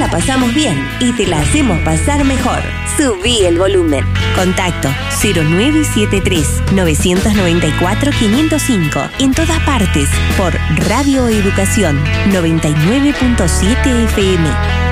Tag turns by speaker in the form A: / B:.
A: la pasamos bien y te la hacemos pasar mejor. Subí el volumen. Contacto 0973-994-505. En todas partes por Radio Educación 99.7 FM.